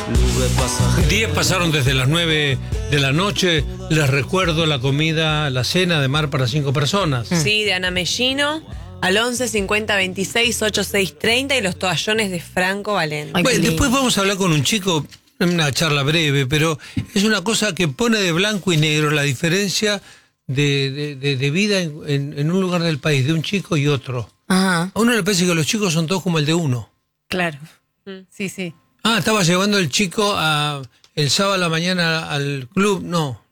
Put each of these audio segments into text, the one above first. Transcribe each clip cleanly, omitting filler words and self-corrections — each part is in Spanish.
10 pasaron desde las 9 de la noche. Les recuerdo la comida, la cena de mar para 5 personas. Sí, de Ana Mellino, al 11 50 26 86 30 y los toallones de Franco Valente. Ay, Bueno, después vamos a hablar con un chico, una charla breve, pero es una cosa que pone de blanco y negro la diferencia de vida en un lugar del país, de un chico y otro. Ajá. A uno le parece que los chicos son todos como el de uno. Claro. Sí, sí. Ah, estaba llevando el chico el sábado a la mañana al club. No.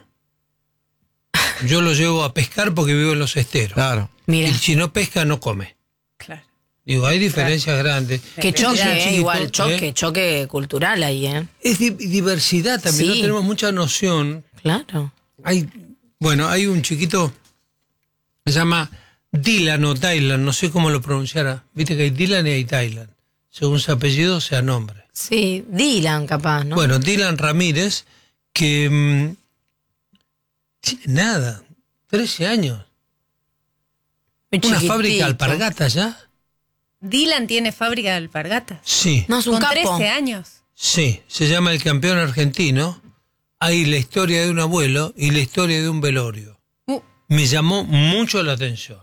Yo lo llevo a pescar porque vivo en los esteros. Claro. Mira. Y si no pesca, no come. Claro. Digo, hay diferencias grandes. Que choque, Este es un chiquito, igual, choque cultural ahí, Es diversidad también, Sí. no tenemos mucha noción. Claro. Hay un chiquito, se llama Dylan o Dylan, no sé cómo lo pronunciará. Viste que hay Dylan y hay Dylan. Según su apellido, sea nombre. Sí, Dylan capaz, ¿no? Bueno, Dylan Ramírez, que tiene nada, 13 años. Muy Una chiquitito. fábrica de alpargatas ya. Dylan tiene fábrica de alpargatas. Sí, No, es un Con capo. 13 años. sí, se llama El Campeón Argentino. Hay la historia de un abuelo y la historia de un velorio. Me llamó mucho la atención.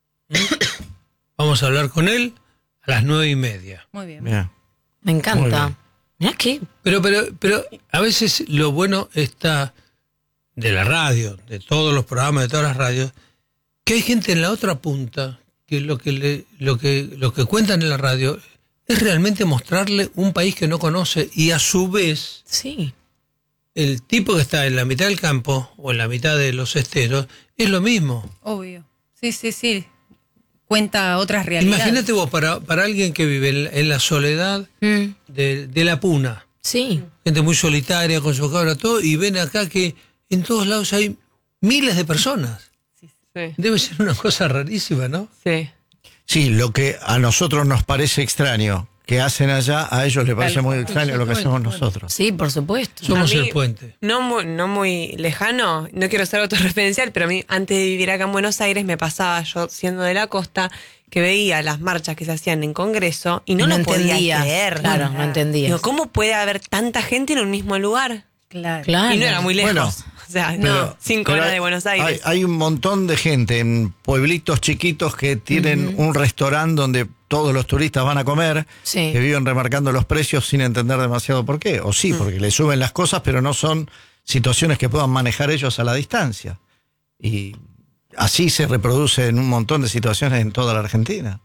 Vamos a hablar con él a las 9:30. Muy bien. Bien. Me Muy encanta. bien. Mirá que... Pero a veces lo bueno está de la radio, de todos los programas, de todas las radios, que hay gente en la otra punta que lo que cuentan en la radio es realmente mostrarle un país que no conoce y a su vez Sí. el tipo que está en la mitad del campo o en la mitad de los esteros es lo mismo. Obvio. Sí, sí, sí. Cuenta otras realidades. Imagínate vos, para alguien que vive en la soledad de la puna, Sí. gente muy solitaria con su cabra, todo, y ven acá que en todos lados hay miles de personas. Sí, Debe ser una cosa rarísima, ¿no? sí. Sí, lo que a nosotros nos parece extraño que hacen allá, a ellos les parece muy extraño lo que hacemos nosotros. Sí, por supuesto. Somos A mí, el puente. No muy lejano, no quiero ser autorreferencial, pero a mí antes de vivir acá en Buenos Aires me pasaba, yo siendo de la costa, que veía las marchas que se hacían en Congreso y no lo podía entendías, creer. claro, no entendías. Digo, ¿cómo puede haber tanta gente en un mismo lugar? Claro. Claro. Y no era muy lejos. Bueno, o sea, Pero- no, 5 pero horas de Buenos Aires. Hay un montón de gente en pueblitos chiquitos que tienen un restaurante donde todos los turistas van a comer, Sí. que viven remarcando los precios sin entender demasiado por qué. O sí, porque le suben las cosas, pero no son situaciones que puedan manejar ellos a la distancia. Y así se reproduce en un montón de situaciones en toda la Argentina.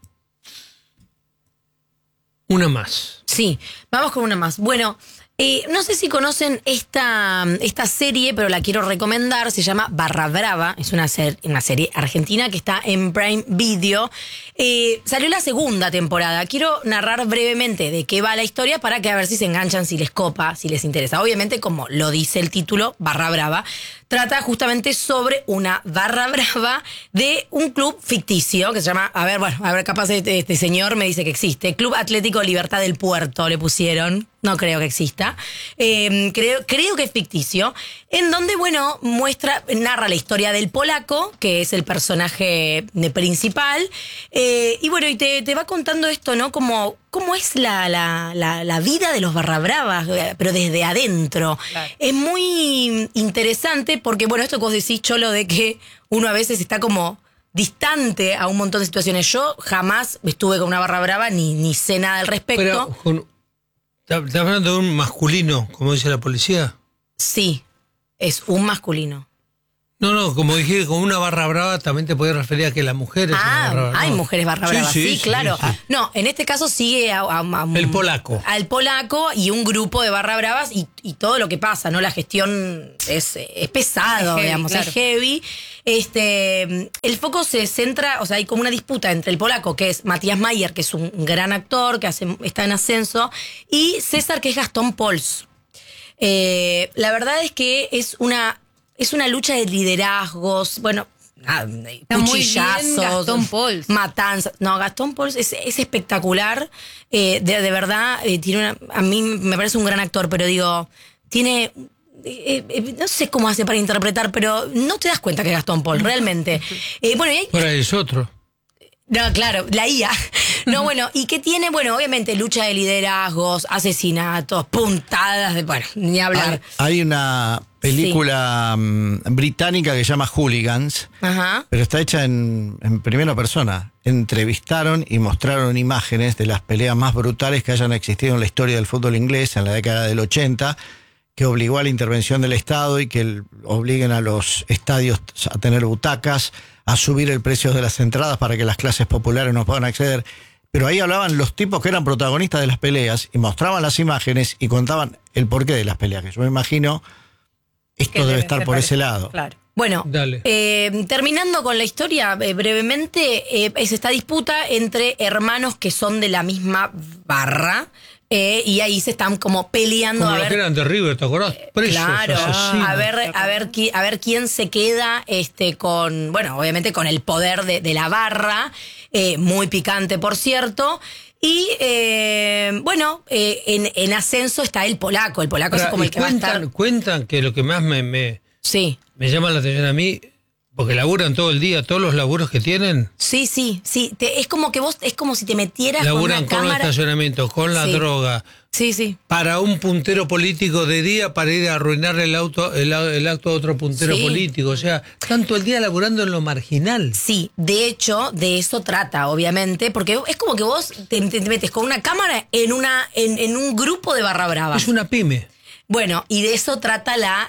Una más. Sí, vamos con una más. Bueno, no sé si conocen esta serie, pero la quiero recomendar. Se llama Barra Brava. Es una serie argentina que está en Prime Video. Salió la segunda temporada. Quiero narrar brevemente de qué va la historia para que a ver si se enganchan, si les copa, si les interesa. Obviamente, como lo dice el título, Barra Brava, trata justamente sobre una barra brava de un club ficticio que se llama, a ver, capaz este señor me dice que existe. Club Atlético Libertad del Puerto le pusieron. No creo que exista. Creo que es ficticio. En donde, bueno, narra la historia del polaco, que es el personaje principal. Y bueno, y te va contando esto, ¿no? Cómo es la vida de los barra bravas, pero desde adentro. Claro. Es muy interesante porque, bueno, esto que vos decís, Cholo, de que uno a veces está como distante a un montón de situaciones. Yo jamás estuve con una barra brava ni sé nada al respecto. Pero, ¿estás hablando de un masculino, como dice la policía? Sí, es un masculino. No, como dije, con una barra brava también te puedes referir a que la mujer es una barra brava. Hay No. mujeres barra bravas, sí, claro. sí. No, en este caso sigue El polaco. al polaco y un grupo de barra bravas y todo lo que pasa, ¿no? La gestión es pesado, Es heavy, digamos, claro. es heavy. El foco se centra, o sea, hay como una disputa entre el polaco, que es Matías Mayer, que es un gran actor, que está en ascenso, y César, que es Gastón Pauls. La verdad es que es una lucha de liderazgos, bueno, Está muy bien cuchillazos, Gastón Pauls. matanzas. No, Gastón Pauls es espectacular. De verdad, a mí me parece un gran actor, pero digo, tiene... no sé cómo hace para interpretar, pero no te das cuenta que es Gastón Pauls, realmente. Bueno, y hay... Ahora es otro. No, claro, la IA. No, bueno, y que tiene, bueno, obviamente lucha de liderazgos, asesinatos, puntadas, bueno, ni hablar. Hay una película británica que se llama Hooligans, Ajá. pero está hecha en primera persona. Entrevistaron y mostraron imágenes de las peleas más brutales que hayan existido en la historia del fútbol inglés en la década del 80, que obligó a la intervención del Estado y que obliguen a los estadios a tener butacas, a subir el precio de las entradas para que las clases populares no puedan acceder. Pero ahí hablaban los tipos que eran protagonistas de las peleas y mostraban las imágenes y contaban el porqué de las peleas, que yo me imagino esto debe estar por ese lado. Claro. Bueno, Dale. Terminando con la historia, brevemente, es esta disputa entre hermanos que son de la misma barra. Y ahí se están como peleando. Como los que eran de River, ¿te acordás? Presos, claro, asesinos. a ver quién se queda con, bueno, obviamente con el poder de la barra, muy picante, por cierto. Y bueno, en ascenso está el polaco. El polaco es como el que va a estar. Cuentan que lo que más me Sí. llama la atención a mí, porque laburan todo el día, todos los laburos que tienen, Sí. Es como que vos, es como si te metieras laburan con con una los cámara. estacionamientos, con la Sí. droga, Sí. para un puntero político de día para ir a arruinar el acto a otro puntero Sí. político. O sea, tanto el día laburando en lo marginal. Sí, de hecho, de eso trata, obviamente, porque es como que vos te metes con una cámara en un grupo de barra brava. Es una pyme. Bueno, y de eso trata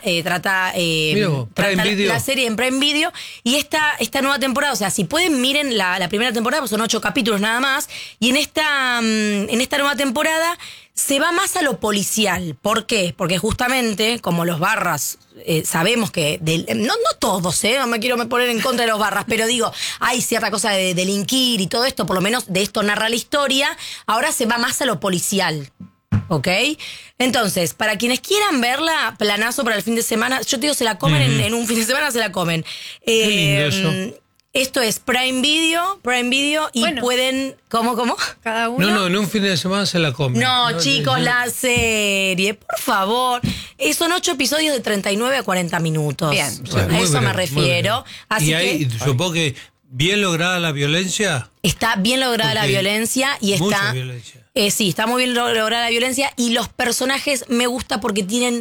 Mira vos, Prime Video. la serie en Prime Video. Y esta nueva temporada, o sea, si pueden, miren la primera temporada, pues son 8 capítulos nada más. Y en esta nueva temporada se va más a lo policial. ¿Por qué? Porque justamente, como los barras, sabemos que, no todos, no me quiero poner en contra de los barras, pero digo, hay cierta cosa de delinquir y todo esto, por lo menos de esto narra la historia. Ahora se va más a lo policial. ¿Ok? Entonces, para quienes quieran verla, planazo para el fin de semana, yo te digo, se la comen en un fin de semana, se la comen. Qué lindo eso. Esto es Prime Video, y Bueno. pueden... ¿Cómo? Cada uno. No, en un fin de semana se la comen. No, chicos, la serie, por favor. Son 8 episodios de 39 a 40 minutos. Bien. O sea, A muy eso me breve, muy refiero. breve. Así y ahí, que supongo que bien lograda la violencia. está bien lograda la Porque violencia y mucha está... violencia. Sí, está muy bien lograda la violencia y los personajes me gusta porque tienen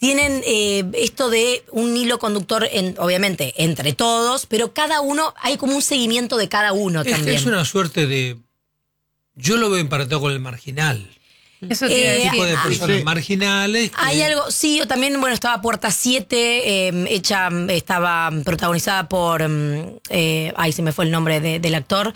esto de un hilo conductor, obviamente, entre todos, pero cada uno, hay como un seguimiento de cada uno también. Es una suerte de... Yo lo veo emparentado con el marginal. Eso te iba a Eh, decir. Tipo de personas sí. marginales. Hay algo, sí, o también, bueno, estaba Puerta 7, estaba protagonizada por, se me fue el nombre del actor,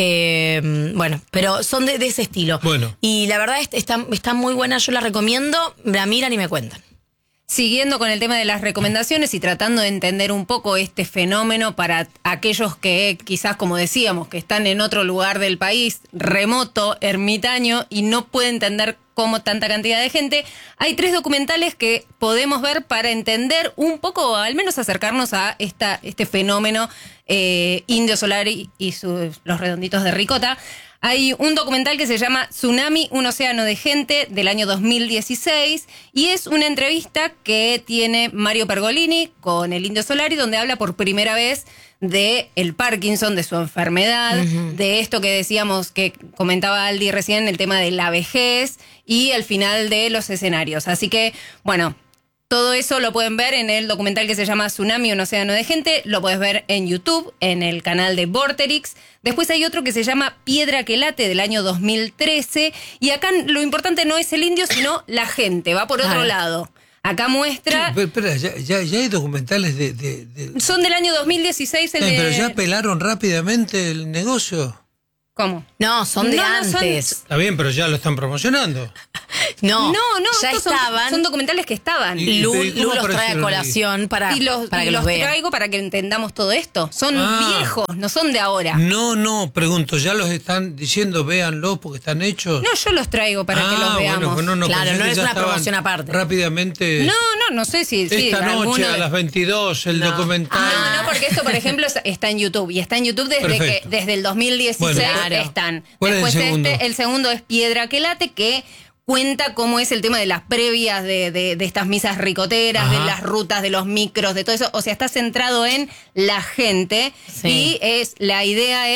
bueno, pero son de ese estilo. Bueno. Y la verdad está muy buena, yo la recomiendo, la miran y me cuentan. Siguiendo con el tema de las recomendaciones y tratando de entender un poco este fenómeno para aquellos que quizás, como decíamos, que están en otro lugar del país, remoto, ermitaño, y no pueden entender cómo tanta cantidad de gente, hay 3 documentales que podemos ver para entender un poco, al menos acercarnos a este fenómeno Indio Solari y los redonditos de ricota. Hay un documental que se llama Tsunami, un océano de gente, del año 2016, y es una entrevista que tiene Mario Pergolini con el Indio Solari, donde habla por primera vez de el Parkinson, de su enfermedad, de esto que decíamos, que comentaba Aldi recién, el tema de la vejez y el final de los escenarios. Así que, bueno, todo eso lo pueden ver en el documental que se llama Tsunami, un océano de gente. Lo puedes ver en YouTube, en el canal de Vorterix. Después hay otro que se llama Piedra que late, del año 2013. Y acá lo importante no es el indio, sino la gente. Va por otro lado. Acá muestra... Espera, ya hay documentales Son del año 2016. Pero ya pelaron rápidamente el negocio. ¿Cómo? No, son de No, antes. Está bien, pero ya lo están promocionando. No, ya estos estaban. son documentales que estaban. Y- Lu ¿cómo los trae a aparecieron colación para Y los que los vean. traigo para que entendamos todo esto. Son Ah. viejos, no son de ahora. No, pregunto, ¿ya los están diciendo véanlos porque están hechos? No, yo los traigo para que los veamos. Bueno, no, Claro, pensé no que es ya una estaban promoción aparte. Rápidamente. No sé si Esta noche alguno a de- las 22 el documental. No, porque esto, por ejemplo, está en YouTube. Y está en YouTube Perfecto. desde el 2016 Bueno, claro. están. ¿Cuál es el Después segundo? el segundo es Piedra que late, que cuenta cómo es el tema de las previas de estas misas ricoteras, Ajá. de las rutas, de los micros, de todo eso. O sea, está centrado en la gente. Sí. Y la idea es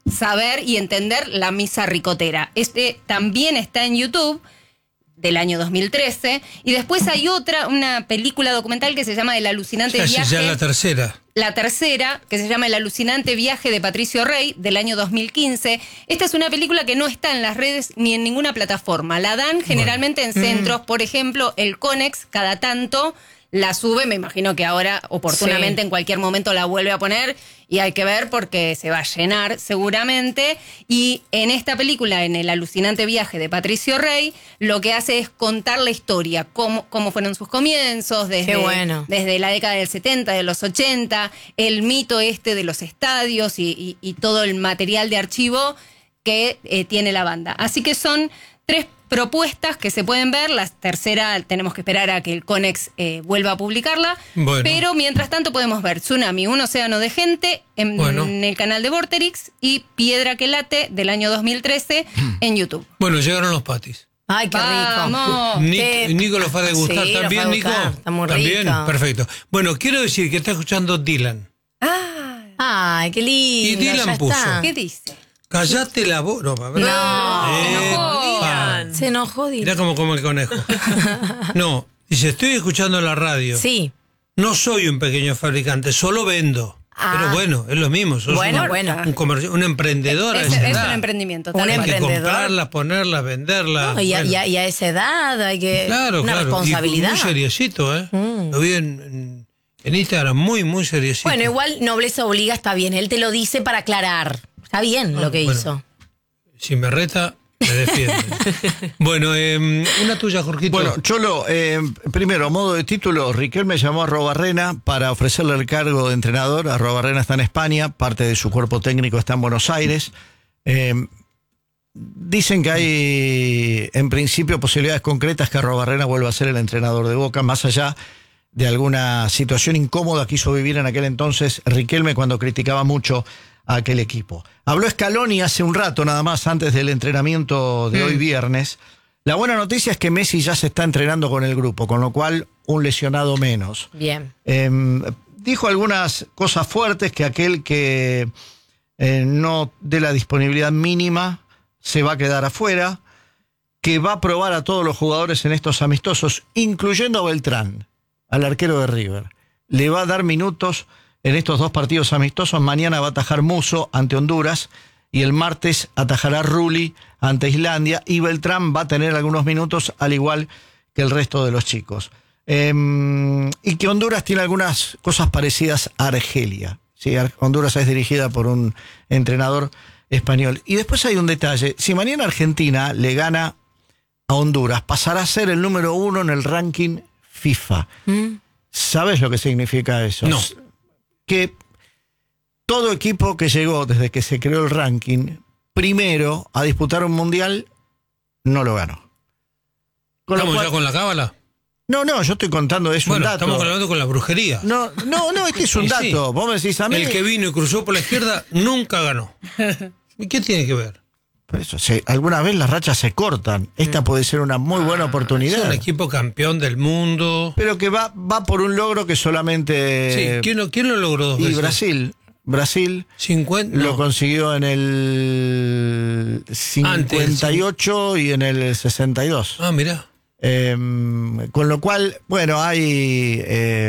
saber y entender la misa ricotera. Este también está en YouTube, del año 2013, y después hay una película documental que se llama El alucinante viaje. Ya la tercera. La tercera, que se llama El alucinante viaje de Patricio Rey, del año 2015. Esta es una película que no está en las redes ni en ninguna plataforma. La dan generalmente en centros, por ejemplo, el Conex, cada tanto la sube, me imagino que ahora oportunamente en cualquier momento la vuelve a poner y hay que ver porque se va a llenar seguramente. Y en esta película, en El alucinante viaje de Patricio Rey, lo que hace es contar la historia, cómo fueron sus comienzos, desde la década del 70, de los 80, el mito de los estadios y todo el material de archivo que tiene la banda. Así que son 3 propuestas que se pueden ver. La tercera tenemos que esperar a que el Conex vuelva a publicarla. Bueno. Pero mientras tanto podemos ver Tsunami, un océano de gente en el canal de Vorterix y Piedra que late del año 2013 en YouTube. Bueno, llegaron los patis. Ay, qué rico. Nico los va a degustar. Sí, ¿También, Nico? Está muy ¿También? rico. Perfecto. Bueno, quiero decir que está escuchando Dylan. Ay, qué lindo. Y Dylan puso. ¿Qué dice? Callate la boca. Se enojó, Dylan. Mirá cómo come el conejo. No, dice, estoy escuchando la radio. Sí. No soy un pequeño fabricante, solo vendo. Pero bueno, es lo mismo. Sos un emprendedor. Es un emprendimiento. Hay que comprarlas, ponerlas, venderlas. No, y a esa edad hay que... Claro, una responsabilidad. Y muy seriosito, ¿eh? Lo vi en Instagram, muy, muy seriosito. Bueno, igual nobleza obliga, está bien. Él te lo dice para aclarar. Está bien lo que hizo. Si me reta, me defiende. Bueno, una tuya, Jorgito. Bueno, Cholo, primero, a modo de título, Riquelme llamó a Arrobarrena para ofrecerle el cargo de entrenador. Arrobarrena está en España, parte de su cuerpo técnico está en Buenos Aires. Dicen que hay, en principio, posibilidades concretas que Arrobarrena vuelva a ser el entrenador de Boca, más allá de alguna situación incómoda que hizo vivir en aquel entonces Riquelme cuando criticaba mucho a aquel equipo. Habló Scaloni hace un rato, nada más, antes del entrenamiento de hoy viernes. La buena noticia es que Messi ya se está entrenando con el grupo, con lo cual un lesionado menos. Bien. Dijo algunas cosas fuertes, que aquel que no dé la disponibilidad mínima se va a quedar afuera, que va a probar a todos los jugadores en estos amistosos, incluyendo a Beltrán, al arquero de River. Le va a dar minutos en estos 2 partidos amistosos. Mañana va a atajar Musso ante Honduras y el martes atajará Rulli ante Islandia, y Beltrán va a tener algunos minutos al igual que el resto de los chicos. Y que Honduras tiene algunas cosas parecidas a Argelia. ¿Sí? Honduras es dirigida por un entrenador español. Y después hay un detalle. Si mañana Argentina le gana a Honduras, pasará a ser el número 1 en el ranking FIFA. ¿Sabes lo que significa eso? No. Que todo equipo que llegó desde que se creó el ranking primero a disputar un mundial no lo ganó. ¿Estamos ya con la cábala? No, yo estoy contando, es un dato. Estamos hablando con la brujería. No, este es un dato. Sí. Vos me decís a mí. El que vino y cruzó por la izquierda nunca ganó. ¿Y qué tiene que ver? Por eso, alguna vez las rachas se cortan. Esta puede ser una muy buena oportunidad. Es un equipo campeón del mundo. Pero que va por un logro que solamente... Sí, ¿quién lo logró 2 veces? Brasil 50, lo consiguió en el 58 y en el 62. Ah, mirá. Con lo cual, hay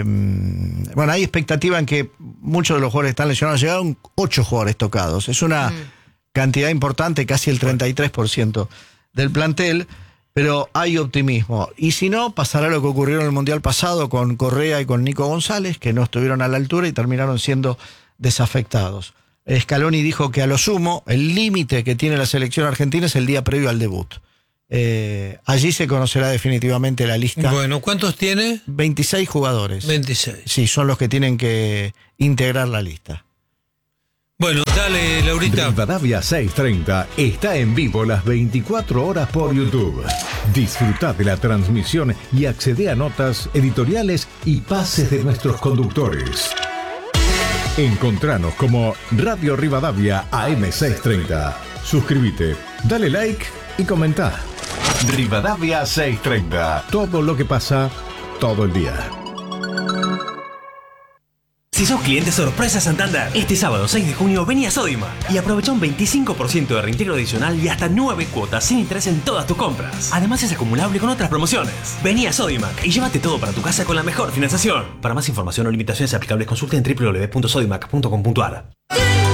expectativa en que muchos de los jugadores están lesionados. Llegaron 8 jugadores tocados. Es una cantidad importante, casi el 33% del plantel, pero hay optimismo. Y si no, pasará lo que ocurrió en el Mundial pasado con Correa y con Nico González, que no estuvieron a la altura y terminaron siendo desafectados. Scaloni dijo que a lo sumo el límite que tiene la selección argentina es el día previo al debut. Allí se conocerá definitivamente la lista. Bueno, ¿cuántos tiene? 26 jugadores. 26. Sí, son los que tienen que integrar la lista. Bueno, dale, Laurita. Rivadavia 630 está en vivo las 24 horas por YouTube. Disfruta de la transmisión y accede a notas, editoriales y pases de nuestros conductores. Encontranos como Radio Rivadavia AM630. Suscríbete, dale like y comenta. Rivadavia 630. Todo lo que pasa todo el día. Si sos cliente sorpresa Santander, este sábado 6 de junio vení a Sodimac y aprovecha un 25% de reintegro adicional y hasta 9 cuotas sin interés en todas tus compras. Además es acumulable con otras promociones. Vení a Sodimac y llévate todo para tu casa con la mejor financiación. Para más información o limitaciones aplicables consulta en www.sodimac.com.ar.